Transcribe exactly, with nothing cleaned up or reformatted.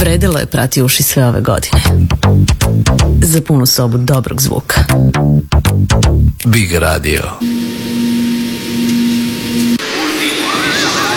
Vredelo je prati uši sve ove godine. Za punu sobu dobrog zvuka. Big Radio.